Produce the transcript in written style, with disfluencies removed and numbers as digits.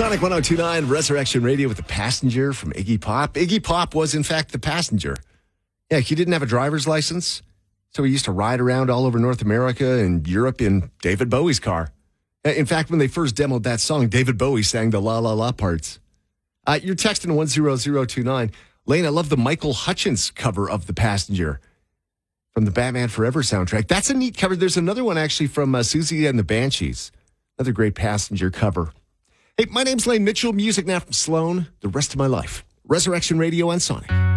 Sonic 102.9 Resurrection Radio with The Passenger from Iggy Pop. Iggy Pop was, in fact, the passenger. Yeah, he didn't have a driver's license, so he used to ride around all over North America and Europe in David Bowie's car. In fact, when they first demoed that song, David Bowie sang the la la la parts. You're texting 10029. Lane, I love the Michael Hutchence cover of The Passenger from the Batman Forever soundtrack. That's a neat cover. There's another one actually from Susie and the Banshees. Another great Passenger cover. Hey, my name's Lane Mitchell. Music now from Sloan. The rest of my life. Resurrection Radio on Sonic.